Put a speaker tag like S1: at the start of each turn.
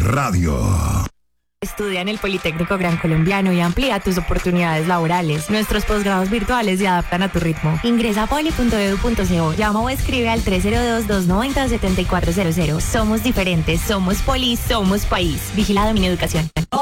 S1: Radio.
S2: Estudia en el Politécnico Gran Colombiano y amplía tus oportunidades laborales. Nuestros posgrados virtuales se adaptan a tu ritmo. Ingresa a poli.edu.co. Llama o escribe al 302-290-7400. Somos diferentes, somos Poli, somos país. Vigilado Mineducación.